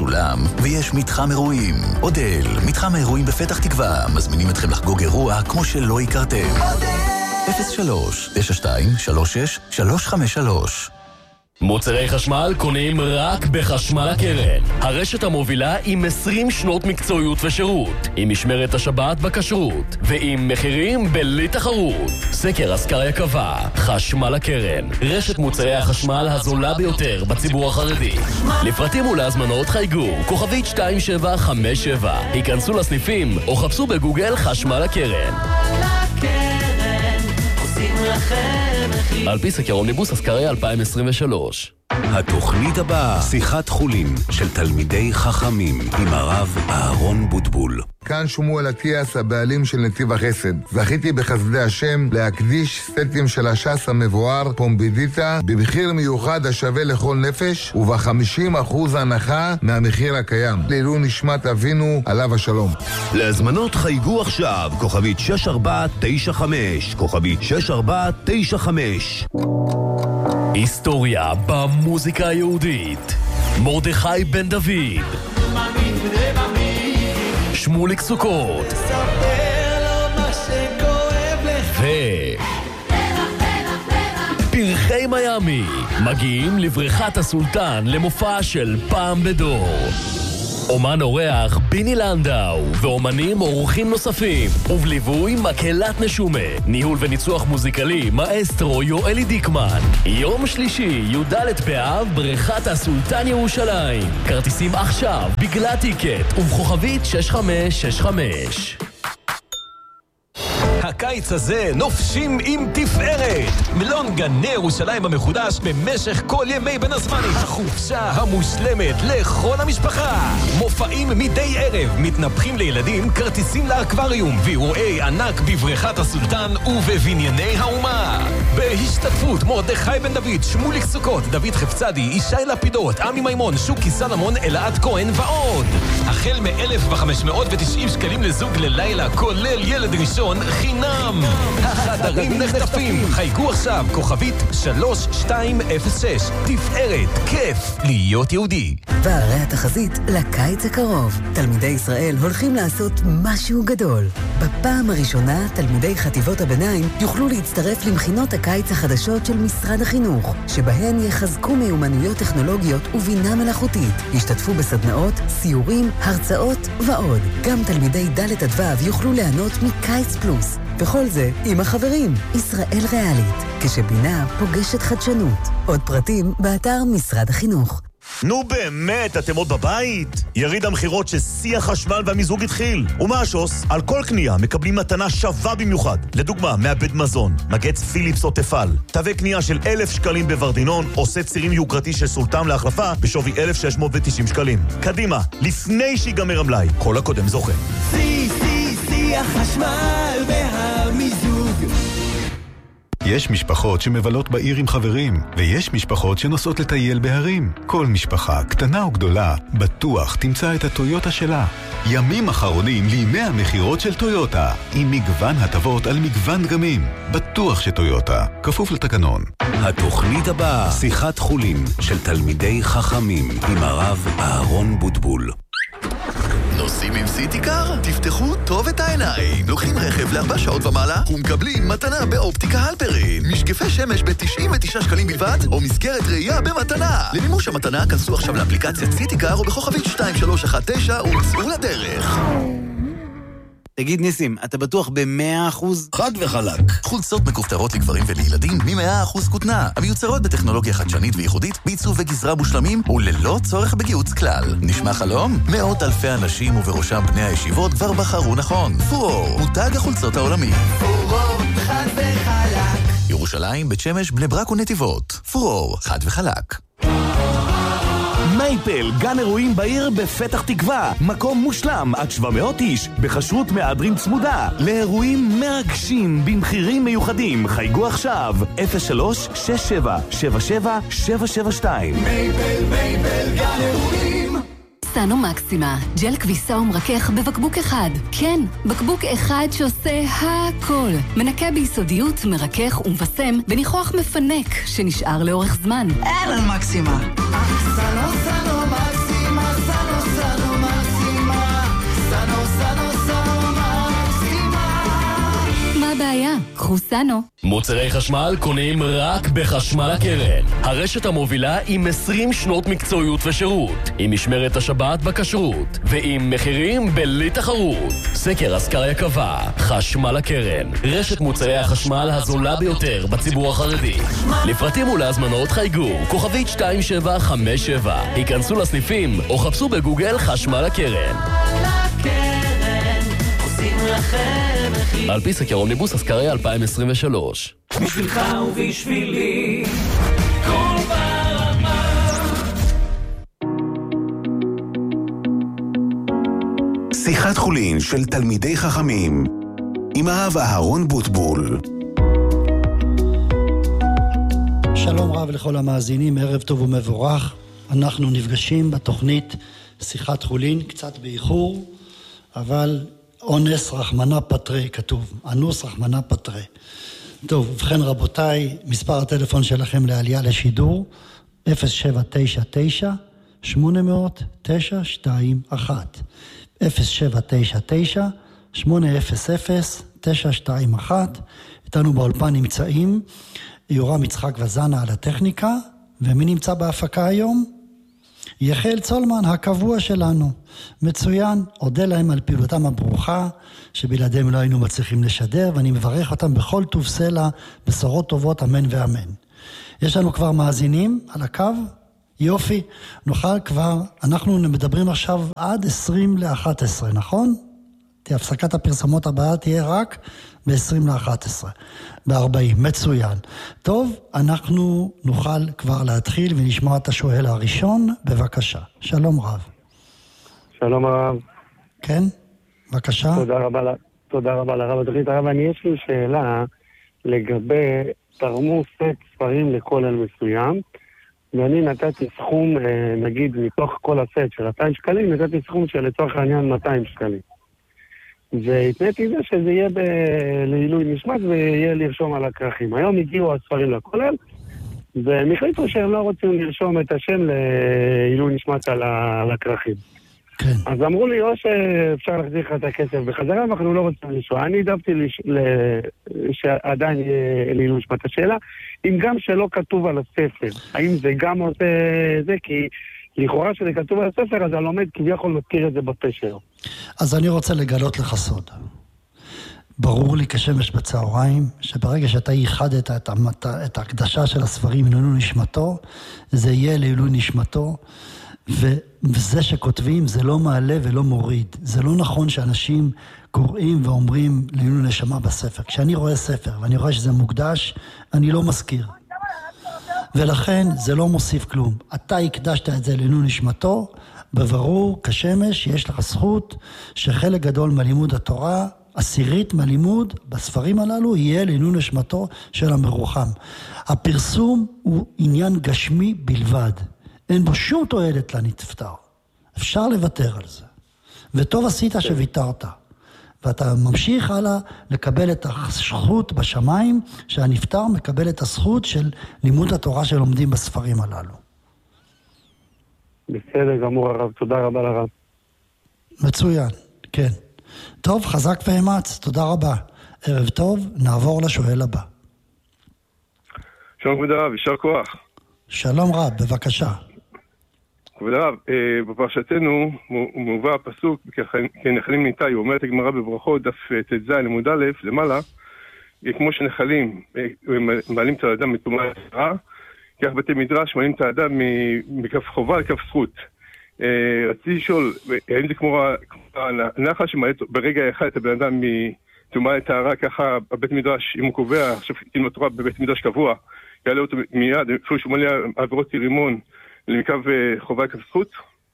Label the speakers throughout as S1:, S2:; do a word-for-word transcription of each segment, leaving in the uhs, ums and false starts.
S1: אולם, ויש מתחם אירועים. אודל, מתחם האירועים בפתח תקווה, מזמינים אתכם לחגוג אירוע כמו שלא הכרתם. אפס שלוש תשע שתיים שלוש שש שלוש חמש שלוש.
S2: מוצרי חשמל קונים רק בחשמל הקרן. הרשת המובילה עם עשרים שנות מקצועיות ושירות, עם משמרת השבת בכשרות, ועם מחירים בלי תחרות. סקר אסקריה קבע, חשמל הקרן, רשת מוצרי החשמל הזולה ביותר בציבור החרדי. לפרטים ולהזמנות חייגו, כוכבית שתיים שבע חמש שבע. היכנסו לסניפים או חפשו בגוגל חשמל הקרן. על פי סקר אומניבוס אסקריה אלפיים עשרים ושלוש.
S3: התוכנית הבאה, שיחת חולין של תלמידי חכמים עם הרב אהרון בוטבול.
S4: כאן שמואל אטיאס, הבעלים של נתיב החסד. זכיתי בחסדי השם להקדיש סטים של הש"ס המבואר פומבידיטה במחיר מיוחד השווה לכל נפש וב-חמישים אחוז הנחה מהמחיר הקיים. לעילוי נשמת אבינו עליו השלום.
S3: להזמנות חייגו עכשיו, כוכבית שש ארבע תשע חמש, כוכבית שש ארבע תשע חמש.
S2: היסטוריה במוזיקה היהודית. מרדכי בן דוד, שמוליק סוכות ו... פרחי מיאמי מגיעים לבריכת הסולטן למופע של פעם בדור. אומן אורח ביני לנדאו ואומנים אורחים נוספים, ובליווי מקהלת נשומה, ניהול וניצוח מוזיקלי מאסטרו יואלי דיקמן. יום שלישי י"ד באב, בריכת הסולטן ירושלים. כרטיסים עכשיו בגלל טיקט ובכוכבית שש חמש שש חמש.
S5: הקיץ הזה נופשים עם תפארת. מלון גני ירושלים המחודש במשך כל ימי בין הזמנים. החופשה המושלמת לכל המשפחה. מופעים מדי ערב, מתנפחים לילדים, כרטיסים לאקווריום, ואירועי ענק בבריכת הסולטן ובבנייני האומה. בהשתתפות מרדכי בן דוד, שמוליק סוכות, דוד חפצדי, ישי לפידות, עמי מימון, שוקי סלמון, אלעד כהן ועוד. החל מ-אלף וחמש מאות ותשעים שקלים לזוג ללילה, כולל ילד ראשון חינם. החדרים נחטפים. חייגו עכשיו, כוכבית שלוש שתיים אפס שש. תפארת, כיף להיות יהודי.
S6: והרי התחזית לקיץ הקרוב. תלמידי ישראל הולכים לעשות משהו גדול. בפעם הראשונה, תלמידי חטיבות הביניים יוכלו להצטרף למכינות הקיץ החדשות של משרד החינוך, שבהן יחזקו מיומנויות טכנולוגיות ובינה מלאכותית. ישתתפו בסדנאות, סיורים, הרצאות ועוד. גם תלמידי ד' עד ו' יוכלו ליהנות מקיץ פלוס. וכל זה עם החברים. ישראל ריאלית, כשבינה פוגשת חדשנות. עוד פרטים באתר משרד החינוך.
S7: נו באמת, אתם עוד בבית? יריד המחירות ששיא החשמל והמיזוג התחיל. ומה השוס? על כל קנייה מקבלים מתנה שווה במיוחד. לדוגמה, מעבד מזון, מגץ פיליפס או תפל. תווה קנייה של אלף שקלים בוורדינון, או סט צירים יוקרתי של סולטן להחלפה בשווי אלף שש מאות ותשעים שקלים. קדימה, לפני שיגמר המלאי. כל הקודם זוכה.
S8: שיא, שיא, שיא החשמל והמיזוג.
S9: יש משפחות שמבלות בעיר עם חברים, ויש משפחות שנוסעות לטייל בהרים. כל משפחה, קטנה או גדולה, בטוח תמצא את הטויוטה שלה. ימים אחרונים לימי המחירות של טויוטה, עם מגוון הטבות על מגוון דגמים. בטוח שטויוטה, כפוף לתקנון.
S3: התוכנית הבאה, שיחת חולין של תלמידי חכמים עם הרב אהרון בוטבול.
S1: נוסעים עם סיטיקר? תפתחו טוב את העיניים. לוקחים רכב לארבע שעות ומעלה ומקבלים מתנה באופטיקה הלפרין. משקפי שמש ב-תשעים ותשעה שקלים בלבד, או מסגרת ראייה במתנה. למימוש המתנה כנסו עכשיו לאפליקציית סיטיקר או בכוכבית שתיים שלוש אחת תשע ולצאו לדרך.
S10: תגיד ניסים, אתה בטוח ב-מאה אחוז?
S1: חד וחלק. חולצות מכופתרות לגברים ולילדים מ-מאה אחוז כותנה, המיוצרות בטכנולוגיה חדשנית וייחודית, בעיצוב וגזרה מושלמים וללא צורך בגיוץ כלל. נשמע חלום? מאות אלפי אנשים ובראשם בני הישיבות כבר בחרו נכון. פורור, מותג החולצות העולמי.
S8: פורור, חד וחלק.
S1: ירושלים, בית שמש, בני ברק ונתיבות. פורור, חד וחלק.
S5: מייפל, גן אירועים בעיר בפתח תקווה. מקום מושלם, עד שבע מאות איש, בחשרות מהדרין צמודה. לאירועים מרגשים, במחירים מיוחדים. חייגו עכשיו, אפס שלוש שש שבע שבע שבע שבע שבע שתיים.
S8: מייפל, מייפל, גן אירועים.
S11: סנו מקסימה, ג'ל כביסה ומרכך בבקבוק אחד. כן, בקבוק אחד שעושה הכל. מנקה ביסודיות, מרכך ומבשם בניחוח מפנק שנשאר לאורך זמן.
S8: אלן מקסימה. סנו, סנו מקסימה, סנו,
S11: ניסנו.
S2: מוצרי חשמל קונים רק בחשמל הקרן. הרשת המובילה עם עשרים שנות מקצועיות ושירות, עם משמרת השבת בכשרות, ועם מחירים בלי תחרות. סקר אסקריה קבע, חשמל הקרן, רשת מוצרי החשמל הזולה ביותר בציבור החרדי. לפרטים ולהזמנות חייגו, כוכבית שתיים שבע חמש שבע. היכנסו לסניפים או חפשו בגוגל חשמל הקרן. על פי סקר אומניבוס אסקריה אלפיים עשרים ושלוש.
S8: בשבילך ובשבילי כל ברמה.
S3: שיחת חולין של תלמידי חכמים עם האב אהרון בוטבול.
S12: שלום רב לכל המאזינים, ערב טוב ומבורך. אנחנו נפגשים בתוכנית שיחת חולין, קצת באיחור, אבל אונס רחמנה פטרי כתוב, אנוס רחמנה פטרי. טוב, ובכן רבותיי, מספר הטלפון שלכם לעלייה לשידור, אפס שבע תשע תשע שמונה אפס אפס תשע שתיים אחת. אפס שבע תשע תשע שמונה אפס אפס תשע שתיים אחת. איתנו באולפן נמצאים יורם יצחק וזנה על הטכניקה, ומי נמצא בהפקה היום? יחל צולמן הקבוע שלנו. מצוין, אודה להם על פעילותם הברוכה, שבלעדיהם לא היינו מצליחים לשדר, ואני מברך אותם בכל טוב סלע, בשורות טובות, אמן ואמן. יש לנו כבר מאזינים על הקו? יופי, נוכל כבר, אנחנו מדברים עכשיו עד עשרים לאחת עשרה, נכון? הפסקת הפרסומות הבאה תהיה רק ב-עשרים לאחת עשרה, ב-ארבעים, מצוין. טוב, אנחנו נוכל כבר להתחיל ונשמע את השואל הראשון, בבקשה. שלום רב.
S13: שלום רב.
S12: כן, בבקשה.
S13: תודה רבה, תודה רבה לרב. דורית הרב, אני יש לי שאלה לגבי תרמו סט ספרים לכולל מסוים, ואני נתתי סכום, נגיד, מתוך כל הסט של אלפיים שקלים, נתתי סכום של לצורך העניין מאתיים שקלים. והתניתי זה שזה יהיה לעילוי נשמת ויהיה לרשום על הכרכים. היום הגיעו הספרים לכולל, והם החליטו שהם לא רוצים לרשום את השם לעילוי נשמת על הכרכים.
S12: כן.
S13: אז אמרו לי, או שאפשר להחזיר לך את הכסף בחזרה, ואנחנו לא רוצים לשאול. אני דפתי לש... ל... שעדיין יהיה לעילוי נשמת. השאלה, אם גם שלא כתוב על הספר, האם זה גם עושה זה? כי לכאורה שזה כתוב על הספר, אז הלומד כביכול מכיר את זה בפה שלו.
S12: אז אני רוצה לגלות לך סוד. ברור לי כשמש בצהריים, שברגע שאתה ייחדת את, המת... את ההקדשה של הספרים לעילוי נשמתו, זה יהיה לעילוי נשמתו, וזה שכותבים זה לא מעלה ולא מוריד. זה לא נכון שאנשים קוראים ואומרים לעילוי נשמה בספר. כשאני רואה ספר ואני רואה שזה מוקדש, אני לא מזכיר. ולכן זה לא מוסיף כלום. אתה הקדשת את זה לעילוי נשמתו, בברור כשמש יש לך זכות שחלק גדול מלימוד התורה, עשירית מלימוד בספרים הללו, יהיה לעילוי נשמתו של המרוחם. הפרסום הוא עניין גשמי בלבד. אין בו שום תועלת לנפטר. אפשר לוותר על זה. וטוב עשית שוויתרת. ואתה ממשיך הלאה לקבל את הזכות בשמיים, שהנפטר מקבל את הזכות של לימוד התורה שלומדים בספרים הללו.
S13: בסדר גמור הרב, תודה רבה לרב.
S12: מצוין, כן. טוב, חזק ואמץ, תודה רבה. ערב טוב, נעבור לשואל הבא.
S14: שלום כבוד הרב, יישר כוח.
S12: שלום רב, בבקשה.
S14: כבוד הרב, בפרשתנו מובא הפסוק, כנחלים ניתאי, הוא אומר את הגמרא בברכות, דף ט"ז עמוד א', למעלה, כמו שנחלים מעלים את האדם מטומאת רע, כך בתי מדרש מעלים את האדם מכף חובה לכף זכות. רציתי לשאול, האם זה כמו הנחל שמעלה ברגע אחד את הבן אדם מטומאת הרע, ככה בבית מדרש, אם הוא קובע, עכשיו תלמוד תורה בבית מדרש קבוע, יעלה אותו מיד, אפילו שהוא מעלה עבירות רימון, למקו חובה לכף זכות?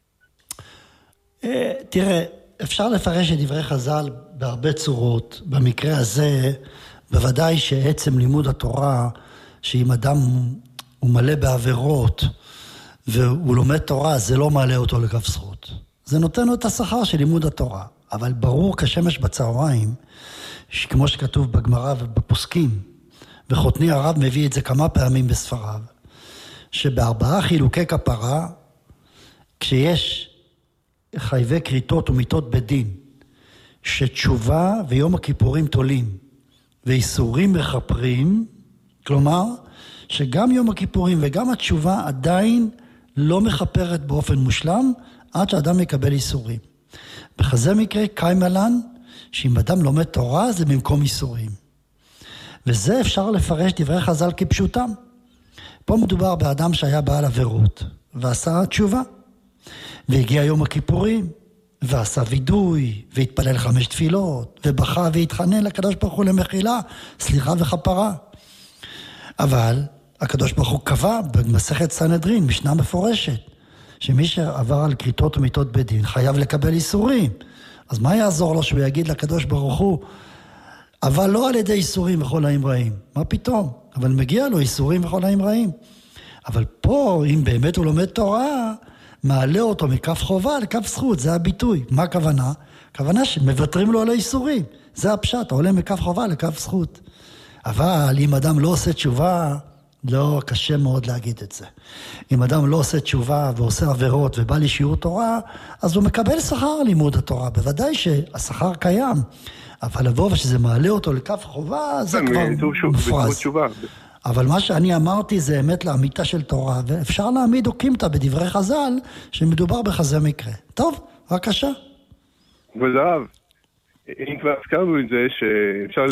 S12: תראה, אפשר לפרש את דברי חז"ל בהרבה צורות. במקרה הזה, בוודאי שעצם לימוד התורה, שאם אדם הוא מלא בעבירות, והוא לומד תורה, זה לא מעלה אותו לכף זכות. זה נותן לו את השכר של לימוד התורה. אבל ברור כשמש בצהריים, כמו שכתוב בגמרא ובפוסקים, וחותני הרב מביא את זה כמה פעמים בספריו, שבארבעה חילוקי כפרה, כשיש חייבי כריתות ומיתות בדין, שתשובה ויום הכיפורים תולים, ואיסורים מחפרים, כלומר, שגם יום הכיפורים וגם התשובה עדיין לא מחפרת באופן מושלם, עד שאדם יקבל איסורים. בכזה מקרה, קיימלן, שאם אדם לומד תורה, זה במקום איסורים. וזה אפשר לפרש דברי חז"ל כפשוטם. פה מדובר באדם שהיה בעל עבירות, ועשה תשובה. והגיע יום הכיפורים, ועשה וידוי, והתפלל חמש תפילות, ובכה והתחנן לקדוש ברוך הוא למחילה, סליחה וכפרה. אבל הקדוש ברוך הוא קבע במסכת סנהדרין, משנה מפורשת, שמי שעבר על כריתות ומיתות בית דין חייב לקבל איסורים. אז מה יעזור לו שהוא יגיד לקדוש ברוך הוא, אבל לא על ידי איסורים וכל העם רעים. מה פתאום? אבל מגיע לו איסורים וכל העם רעים. אבל פה, אם באמת הוא לומד תורה, מעלה אותו מכף חובה לכף זכות, זה הביטוי. מה הכוונה? הכוונה שמוותרים לו על האיסורים. זה הפשט, עולה מכף חובה לכף זכות. אבל אם אדם לא עושה תשובה, לא, קשה מאוד להגיד את זה. אם אדם לא עושה תשובה ועושה עבירות ובא לשיעור תורה, אז הוא מקבל שכר לימוד התורה. בוודאי שהשכר קיים, אבל לבוא ושזה מעלה אותו לכף חובה, זה כבר מופרז. אבל מה שאני אמרתי זה אמת לאמיתה של תורה, ואפשר להעמיד אוקימתא בדברי חז"ל, שמדובר בכזה מקרה. טוב, בבקשה.
S14: כבוד הרב, אם כבר הזכרנו את זה, שאפשר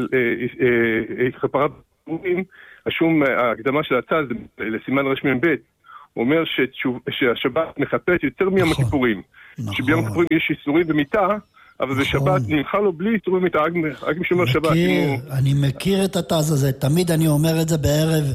S14: כפרת פורים, השום ההקדמה של הצד לסימן רשמי ב' אומר שהשבת מחפרת יותר מיום הכיפורים. שביום הכיפורים יש איסורים במיטה, אבל בשבת נמחה לו בלי איסורים במיטה, רק משומר שבת.
S12: אני מכיר את התז הזה, תמיד אני אומר את זה בערב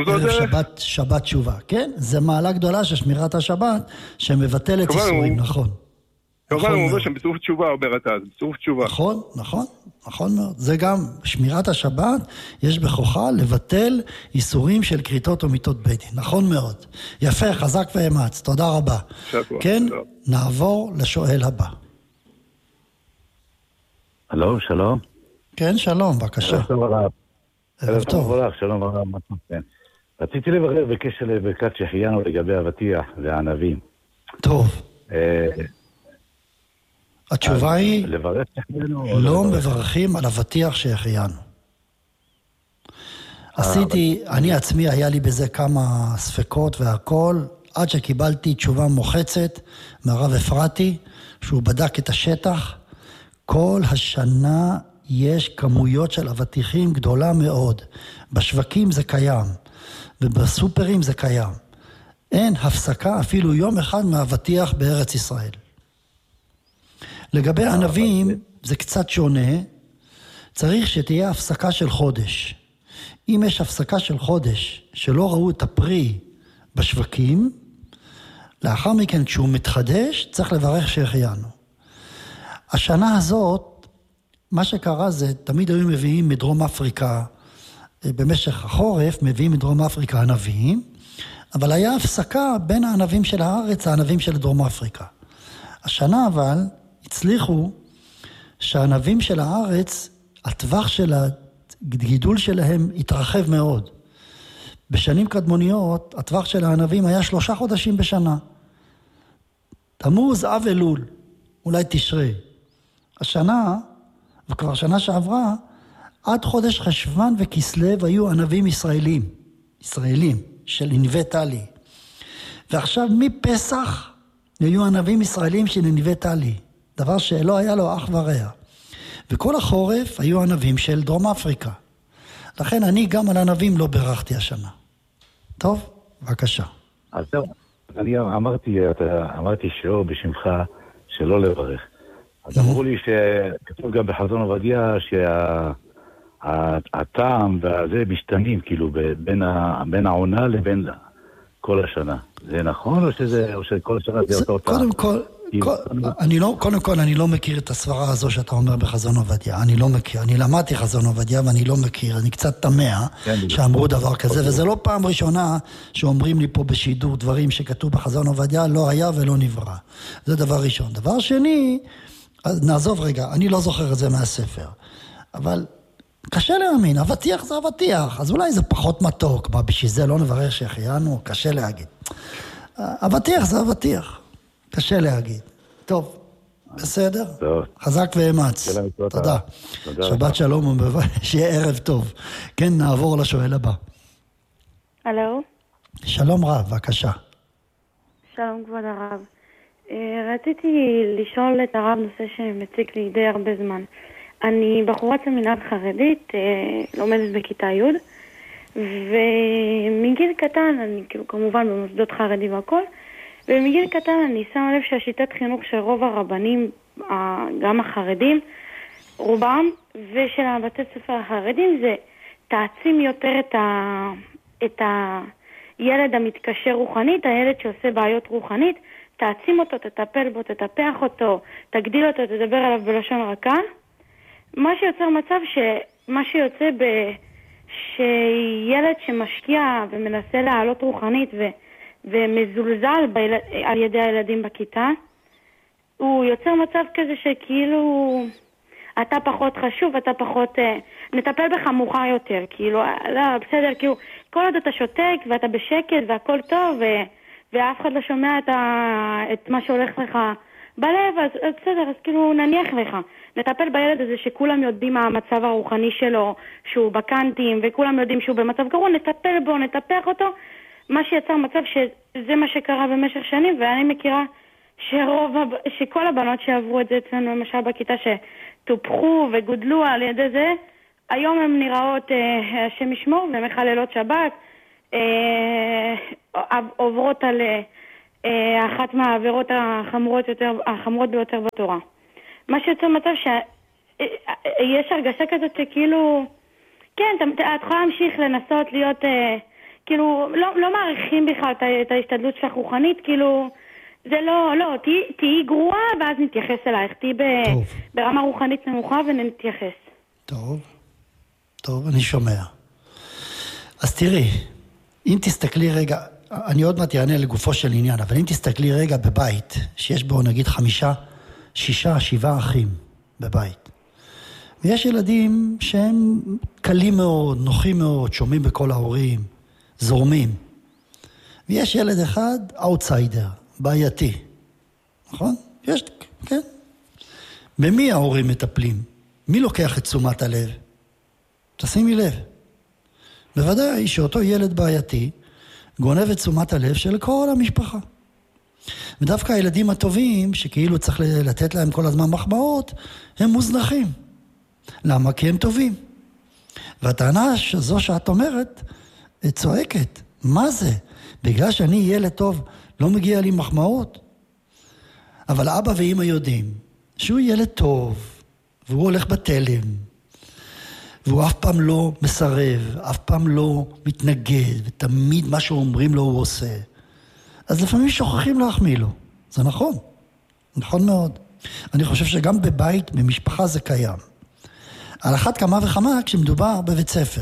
S12: שבת תשובה. כן, זה מעלה גדולה של שמירת השבת, שמבטלת איסורים, נכון.
S14: כמובן הוא אומר שם בצירוף תשובה אומר התז, בצירוף תשובה.
S12: נכון, נכון. נכון מאוד. זה גם שמירת השבת, יש בכוחה לבטל איסורים של כריתות ומיתות בית דין. נכון מאוד. יפה, חזק ואמץ. תודה רבה.
S14: שבוע.
S12: כן, נעבור לשואל הבא.
S15: הלו, שלום.
S12: כן, שלום, בבקשה.
S15: שלום רב.
S12: ערב טוב.
S15: שלום רב. כן. רציתי לברר בקשר לברכת שהחיינו לגבי אבטיח והענבים.
S12: טוב. התשובה היא, לא מברכים על אבטיח שהחיינו. עשיתי, אני עצמי, היה לי בזה כמה ספקות והכל, עד שקיבלתי תשובה מוחצת מהרב אפרתי, שהוא בדק את השטח. כל השנה יש כמויות של אבטיחים גדולה מאוד. בשווקים זה קיים, ובסופרים זה קיים. אין הפסקה אפילו יום אחד מהאבטיח בארץ ישראל. לגבי ענבים זה קצת שונה, צריך שתהיה הפסקה של חודש. אם יש הפסקה של חודש שלא ראו את הפרי בשווקים, לאחר מכן כשהוא מתחדש צריך לברך שהחיינו. השנה הזאת, מה שקרה זה, תמיד היו מביאים מדרום אפריקה, במשך החורף מביאים מדרום אפריקה ענבים, אבל היה הפסקה בין הענבים של הארץ לענבים של דרום אפריקה. השנה אבל הצליחו שהענבים של הארץ, הטווח של הגידול שלהם התרחב מאוד. בשנים קדמוניות, הטווח של הענבים היה שלושה חודשים בשנה. תמוז, אב אלול, אולי תשרי. השנה, וכבר שנה שעברה, עד חודש חשוון וכסלו היו ענבים ישראלים, ישראלים, של ענבי טלי. ועכשיו מפסח היו ענבים ישראלים של ענבי טלי. דבר שלא היה לו אח ורע. וכל החורף היו ענבים של דרום אפריקה. לכן אני גם על ענבים לא ברכתי השנה. טוב, בבקשה.
S15: אז זהו, אני אמרתי, אמרתי שיעור בשמך שלא לברך. אז אמרו לי שכתוב גם בחזון עובדיה שהטעם והזה משתנים, כאילו, בין העונה לבין כל השנה. זה נכון או שזה, או שכל השנה זה אותו טעם?
S12: קודם כל, אני לא, קודם כל, אני לא מכיר את הסברה הזו שאתה אומר בחזון עובדיה. אני לא מכיר. אני למדתי חזון עובדיה ואני לא מכיר. אני קצת תמה שאמרו דבר כזה, וזה לא פעם ראשונה שאומרים לי פה בשידור דברים שכתוב בחזון עובדיה, לא היה ולא נברא. זה דבר ראשון. דבר שני, נעזוב רגע, אני לא זוכר את זה מהספר. אבל קשה להאמין, אבטיח זה אבטיח. אז אולי זה פחות מתוק. מה, בשביל זה לא נברר שהחיינו? קשה להגיד. אבטיח זה אבטיח. קשה להגיד. טוב, בסדר? חזק ואמץ. תודה. שבת שלום ושיהיה ערב טוב. כן, נעבור לשואל הבא.
S16: הלו?
S12: שלום רב, בבקשה.
S16: שלום כבוד הרב. רציתי לשאול את הרב נושא שמציק לי די הרבה זמן. אני בחורת סמינר חרדית, לומדת בכיתה י' ומגיל קטן, אני כאילו כמובן במוסדות חרדי והכל, ומגיל קטן אני שמה לב שהשיטת חינוך של רוב הרבנים, גם החרדים, רובם, ושל הבתי ספר החרדים זה תעצים יותר את, ה... את הילד המתקשר רוחנית, הילד שעושה בעיות רוחנית, תעצים אותו, תטפל בו, תטפח אותו, תגדיל אותו, תדבר עליו בלשון רכה. מה שיוצר מצב שמה שיוצא ב... שילד שמשקיע ומנסה לעלות רוחנית ו... ומזולזל ביל... על ידי הילדים בכיתה, הוא יוצר מצב כזה שכאילו אתה פחות חשוב, אתה פחות... נטפל בך מאוחר יותר, כאילו, לא, בסדר, כאילו, כל עוד אתה שותק ואתה בשקט והכל טוב ו... ואף אחד לא שומע את, ה... את מה שהולך לך בלב, אז, אז בסדר, אז כאילו נניח לך. נטפל בילד הזה שכולם יודעים מה המצב הרוחני שלו, שהוא בקנטים, וכולם יודעים שהוא במצב גרוע, נטפל בו, נטפח אותו, מה שיצר מצב שזה מה שקרה במשך שנים, ואני מכירה שרוב, שכל הבנות שעברו את זה אצלנו, למשל בכיתה, שטופחו וגודלו על ידי זה, היום הן נראות, אה, השם ישמור, ומחללות שבת, אה, עוברות על אה, אחת מהעבירות החמורות, יותר, החמורות ביותר בתורה. מה שיוצא מצב שיש הרגשה כזאת שכאילו, כן, את יכולה להמשיך לנסות להיות, אה, כאילו, לא, לא מעריכים בכלל את ההשתדלות שלך רוחנית, כאילו, זה לא, לא, תהי, תהי גרועה ואז נתייחס אלייך, תהי ב, ברמה רוחנית נמוכה ונתייחס.
S12: טוב, טוב, אני שומע. אז תראי, אם תסתכלי רגע, אני עוד מעט יענה לגופו של עניין, אבל אם תסתכלי רגע בבית, שיש בו נגיד חמישה, שישה, שבעה אחים בבית. ויש ילדים שהם קלים מאוד, נוחים מאוד, שומעים בכל ההורים, זורמים. ויש ילד אחד, אאוטסיידר, בעייתי. נכון? יש, כן. במי ההורים מטפלים? מי לוקח את תשומת הלב? תשימי לב. בוודאי שאותו ילד בעייתי גונב את תשומת הלב של כל המשפחה. ודווקא הילדים הטובים, שכאילו צריך לתת להם כל הזמן מחמאות, הם מוזנחים. למה? כי הם טובים. והטענה זו שאת אומרת, צועקת. מה זה? בגלל שאני ילד טוב, לא מגיע לי מחמאות? אבל אבא ואמא יודעים שהוא ילד טוב, והוא הולך בתלם, והוא אף פעם לא מסרב, אף פעם לא מתנגד, ותמיד מה שאומרים לו הוא עושה. אז לפעמים שוכחים להחמיא לו. זה נכון. נכון מאוד. אני חושב שגם בבית, במשפחה זה קיים. על אחת כמה וכמה כשמדובר בבית ספר,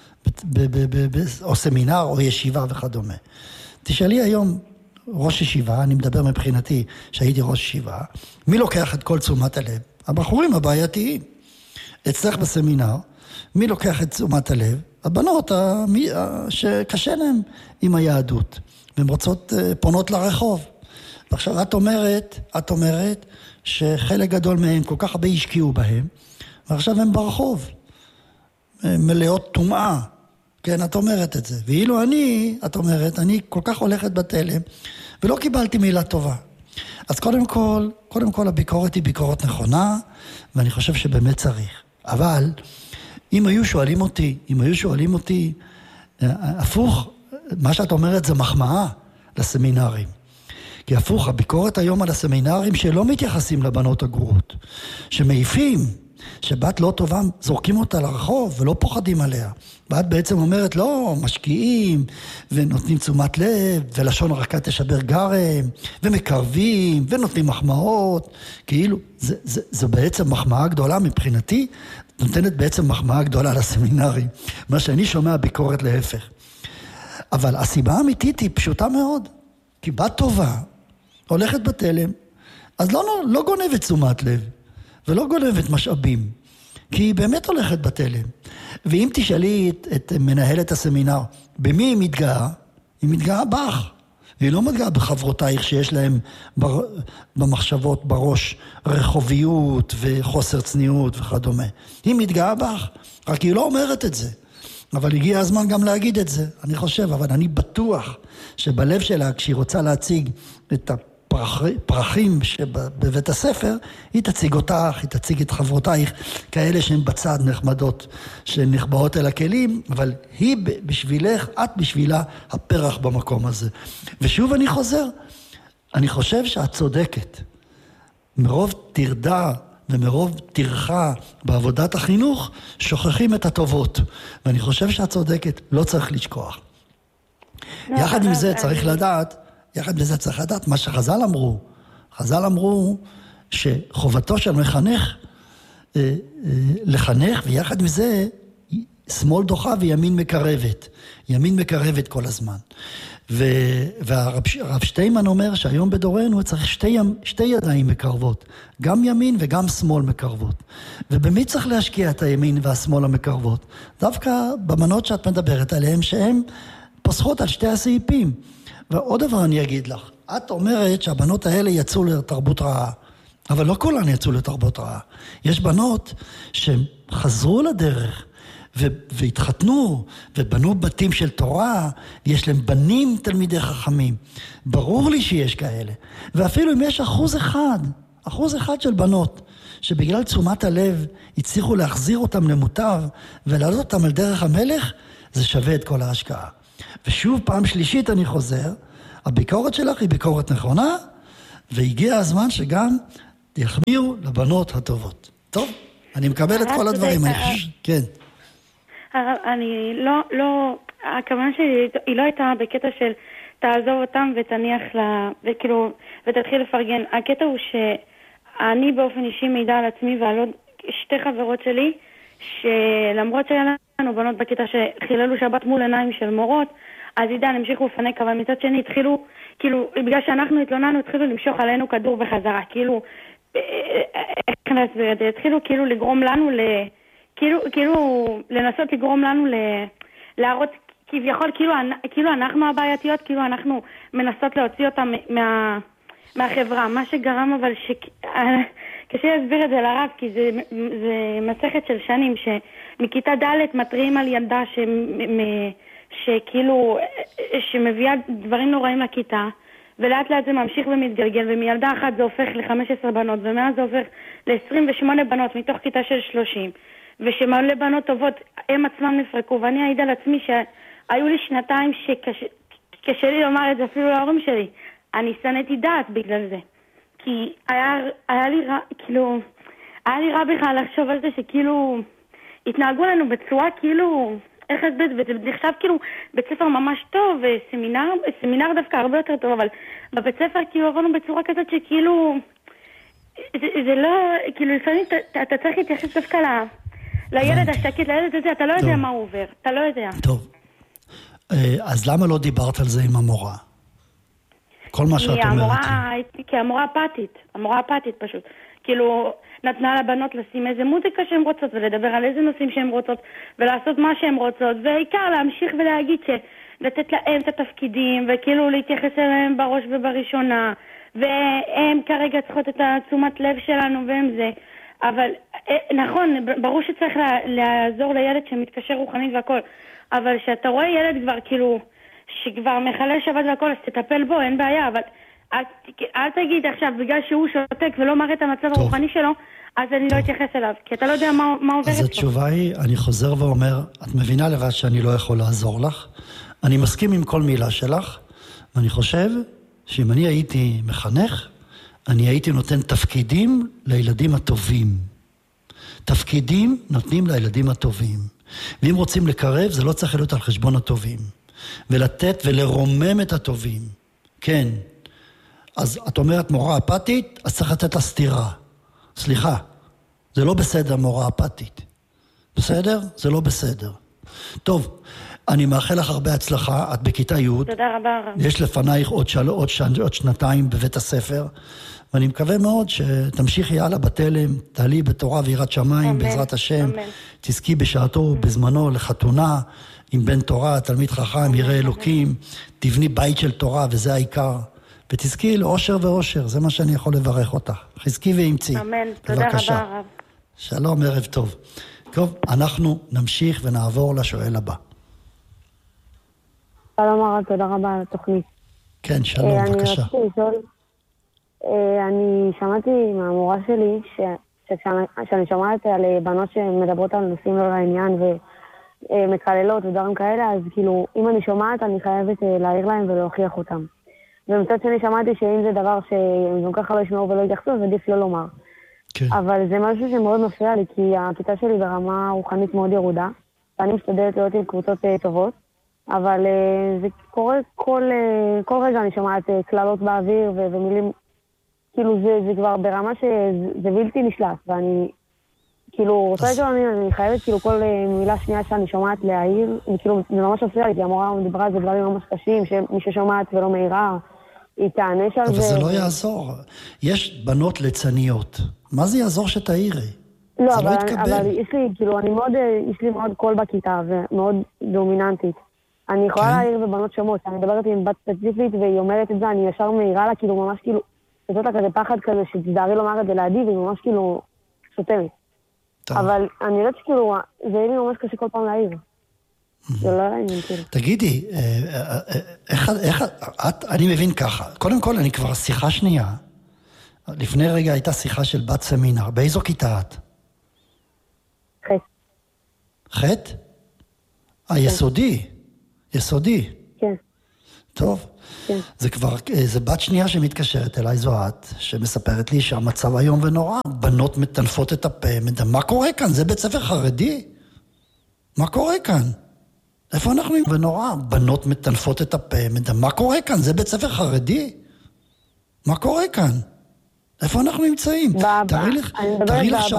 S12: או סמינר, או ישיבה וכדומה. תשאלי היום ראש ישיבה, אני מדבר מבחינתי שהייתי ראש ישיבה, מי לוקח את כל תשומת הלב? הבחורים הבעייתיים. אצלך בסמינר, מי לוקח את תשומת הלב? הבנות שקשה להם עם היהדות. והן רוצות, פונות לרחוב. ועכשיו את אומרת, את אומרת שחלק גדול מהם כל כך הרבה השקיעו בהם, ועכשיו הם ברחוב. מלאות טומאה. כן, את אומרת את זה. ואילו אני, את אומרת, אני כל כך הולכת בתלם, ולא קיבלתי מילה טובה. אז קודם כל, קודם כל הביקורת היא ביקורת נכונה, ואני חושב שבאמת צריך. אבל, אם היו שואלים אותי, אם היו שואלים אותי, הפוך, מה שאת אומרת זה מחמאה לסמינרים. כי הפוך, הביקורת היום על הסמינרים שלא מתייחסים לבנות הגרועות, שמעיפים, שבת לא טובה, זורקים אותה לרחוב ולא פוחדים עליה. ואת בעצם אומרת, לא, משקיעים ונותנים תשומת לב, ולשון רכה תשבר גרם, ומקרבים, ונותנים מחמאות, כאילו, זה, זה, זה בעצם מחמאה גדולה מבחינתי, נותנת בעצם מחמאה גדולה לסמינרים. מה שאני שומע ביקורת להפך. אבל הסיבה האמיתית היא פשוטה מאוד. כי בת טובה, הולכת בתלם, אז לא, לא, לא גונבת תשומת לב, ולא גונבת משאבים, כי היא באמת הולכת בתלם. ואם תשאלי את, את מנהלת הסמינר, במי היא מתגאה? היא מתגאה בך. היא לא מתגאה בחברותייך שיש להם בר... במחשבות בראש רחוביות וחוסר צניעות וכדומה. היא מתגאה בך, רק היא לא אומרת את זה. אבל הגיע הזמן גם להגיד את זה, אני חושב, אבל אני בטוח שבלב שלה, כשהיא רוצה להציג את הפרחים שבבית הספר, היא תציג אותך, היא תציג את חברותייך, כאלה שהן בצד נחמדות, שהן נחבאות אל הכלים, אבל היא בשבילך, את בשבילה הפרח במקום הזה. ושוב אני חוזר, אני חושב שאת צודקת. מרוב תרדה ומרוב תרחה בעבודת החינוך, שוכחים את הטובות. ואני חושב שאת צודקת, לא צריך לשכוח. יחד עם זה צריך לדעת, יחד עם זה צריך לדעת מה שחז"ל אמרו. חז"ל אמרו שחובתו של מחנך לחנך, ויחד עם זה שמאל דוחה וימין מקרבת. ימין מקרבת כל הזמן. והרב שטיימן אומר שהיום בדורנו צריך שתי, שתי ידיים מקרבות, גם ימין וגם שמאל מקרבות. ובמי צריך להשקיע את הימין והשמאל המקרבות? דווקא במנות שאת מדברת עליהן, שהן פסחות על שתי הסעיפים. ועוד דבר אני אגיד לך, את אומרת שהבנות האלה יצאו לתרבות רעה, אבל לא כולן יצאו לתרבות רעה. יש בנות שחזרו לדרך, והתחתנו, ובנו בתים של תורה, ויש להם בנים תלמידי חכמים. ברור לי שיש כאלה. ואפילו אם יש אחוז אחד, אחוז אחד של בנות, שבגלל תשומת הלב הצליחו להחזיר אותם למוטב, ולעלות אותם על דרך המלך, זה שווה את כל ההשקעה. ושוב, פעם שלישית אני חוזר, הביקורת שלך היא ביקורת נכונה, והגיע הזמן שגם יחמיאו לבנות הטובות. טוב, אני מקבל את כל הדברים. כן.
S16: אני לא, לא, הכוונה שלי היא לא הייתה בקטע של תעזוב אותם ותניח לה, וכאילו, ותתחיל לפרגן. הקטע הוא שאני באופן אישי מידע על עצמי ועל עוד שתי חברות שלי, שלמרות שהיה לנו בנות בקטע שחיללו שבת מול עיניים של מורות, אז עידן המשיכו לפנק, אבל מצד שני התחילו, כאילו, בגלל שאנחנו התלוננו, התחילו למשוך עלינו כדור בחזרה, כאילו, איך נסביר את זה, התחילו כאילו לגרום לנו ל... כאילו, כאילו, לנסות לגרום לנו ל... להראות כביכול, כאילו, כאילו אנחנו הבעייתיות, כאילו אנחנו מנסות להוציא אותם מה... מהחברה, מה שגרם אבל ש... קשה להסביר את זה לרב, כי זה, זה מסכת של שנים, שמכיתה ד' מטריעים על ילדה ש... שכאילו, שמביאה דברים נוראים לכיתה, ולאט לאט זה ממשיך ומתגלגל, ומילדה אחת זה הופך ל-חמש עשרה בנות, ומאז זה הופך ל-עשרים ושמונה בנות מתוך כיתה של שלושים, ושמלא בנות טובות, הם עצמם נפרקו, ואני אעיד על עצמי שהיו לי שנתיים שקשה לי לומר את זה אפילו להורים שלי, אני שנאתי דעת בגלל זה, כי היה, היה לי רע, כאילו, היה לי רע בכלל לחשוב על זה שכאילו, התנהגו לנו בצורה כאילו, איך את בית, וזה נחשב כאילו בית ספר ממש טוב, וסמינר, סמינר דווקא הרבה יותר טוב, אבל בבית ספר כאילו עברנו בצורה כזאת שכאילו, זה, זה לא, כאילו לפעמים אתה, אתה צריך להתייחס דווקא ל, לילד השקט, לילד הזה, אתה לא יודע מה הוא עובר, אתה לא יודע.
S12: טוב, אז למה לא דיברת על זה עם המורה? כל מה שאת אומרת.
S16: כי המורה אפתית, המורה אפתית פשוט. כאילו, נתנה לבנות לשים איזה מוזיקה שהן רוצות, ולדבר על איזה נושאים שהן רוצות, ולעשות מה שהן רוצות, ועיקר להמשיך ולהגיד שלתת להם את התפקידים, וכאילו להתייחס אליהם בראש ובראשונה, והם כרגע צריכות את התשומת לב שלנו, והם זה. אבל, נכון, ברור שצריך לעזור לילד שמתקשר רוחנית והכל, אבל שאתה רואה ילד כבר כאילו, שכבר מחלל שבת והכל, אז תטפל בו, אין בעיה, אבל אל, אל תגיד עכשיו, בגלל שהוא שותק ולא מראה את המצב טוב. הרוחני שלו, אז אני טוב. לא אתייחס אליו, כי אתה לא יודע מה, מה עובר אצלו. אז
S12: התשובה היא, אני חוזר ואומר, את מבינה לבד שאני לא יכול לעזור לך, אני מסכים עם כל מילה שלך, ואני חושב שאם אני הייתי מחנך, אני הייתי נותן תפקידים לילדים הטובים. תפקידים נותנים לילדים הטובים. ואם רוצים לקרב, זה לא צריך להיות על חשבון הטובים. ולתת ולרומם את הטובים. כן. אז את אומרת מורה אפתית, אז צריך לתת לה סתירה. סליחה. זה לא בסדר מורה אפתית. בסדר? זה לא בסדר. טוב, אני מאחל לך הרבה הצלחה. את בכיתה י'.
S16: תודה רבה.
S12: יש לפנייך עוד, של... עוד, ש... עוד שנתיים בבית הספר. ואני מקווה מאוד שתמשיכי הלאה בתלם, תעלי בתורה ויראת שמיים, אמן, בעזרת השם. אמן. תזכי בשעתו, בזמנו, לחתונה. עם בן תורה, תלמיד חכם, ירא אלוקים, תבני בית של תורה, וזה העיקר. ותזכי לאושר ואושר, זה מה שאני יכול לברך אותך. חזקי ואמצי.
S16: אמן, תודה רבה הרב.
S12: שלום, ערב טוב. טוב, אנחנו נמשיך ונעבור לשואל הבא.
S17: שלום הרב, תודה רבה על התוכנית.
S12: כן, שלום,
S17: אני
S12: בבקשה.
S17: רציתי לשאול, אני שמעתי מהמורה שלי, שאני שומעת על בנות שמדברות על נושאים לא לעניין ומקללות ודברים כאלה, אז כאילו, אם אני שומעת, אני חייבת להעיר להם ולהוכיח אותם. ומצד שני שמעתי שאם זה דבר שהם גם ככה לא ישמעו ולא יתייחסו, אז עדיף לא לומר.
S12: כן.
S17: אבל זה משהו שמאוד מפריע לי, כי הכיתה שלי ברמה רוחנית מאוד ירודה, ואני משתדלת להיות עם קבוצות טובות, אבל זה קורה כל, כל רגע אני שומעת כללות באוויר ו- ומילים, כאילו זה, זה כבר ברמה שזה בלתי נשלט, ואני כאילו רוצה לשאול, אני, אני חייבת כאילו כל מילה שנייה שאני שומעת להעיר, וכאילו זה ממש מפריע לי, כי המורה דיברה על זה דברים ממש קשים, שמי ששומעת ולא מהירה, היא תענש על זה.
S12: אבל זה לא יעזור. יש בנות ליצניות. מה זה יעזור שתעירי?
S17: לא, אבל, אבל יש לי, כאילו, אני מאוד, יש לי מאוד קול בכיתה, ומאוד דומיננטית. אני יכולה כן? להעיר בבנות שומעות, אני מדברת עם בת ספציפית, והיא אומרת את זה, אני ישר מהירה לה, כאילו, ממש כאילו, זאת לה כזה פחד כזה, שתדערי לומר את זה לידי, והיא ממש כאילו, סותמת. אבל אני יודעת שכאילו, זה יהיה לי ממש קשה כל פעם להעיר. זה לא לעניין, כאילו.
S12: תגידי, איך, את, אני מבין ככה, קודם כל אני כבר שיחה שנייה, לפני רגע הייתה שיחה של בת סמינר, באיזו כיתה את?
S17: ח'.
S12: ח'? היסודי, יסודי.
S17: כן.
S12: טוב.
S17: כן.
S12: זה כבר, זה בת שנייה שמתקשרת אליי, זו את, שמספרת לי שהמצב היום ונורא, בנות מטנפות את הפה, מה קורה כאן? זה בית ספר חרדי? מה קורה כאן? איפה אנחנו ונורא? בנות מטנפות את הפה, מה קורה כאן? זה בית ספר חרדי? מה קורה כאן? איפה אנחנו נמצאים? תראי לך, תראי לך